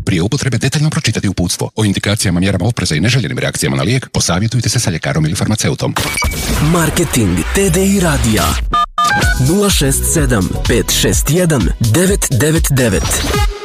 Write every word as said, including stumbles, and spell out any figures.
Prije upotrebe detaljno pročitati uputstvo. O indikacijama, mjerama opreza i neželjenim reakcijama na lijek posavjetujte se sa ljekarom ili farmaceutom. Marketing T D I radija nula šest sedam pet šest jedan devet devet devet.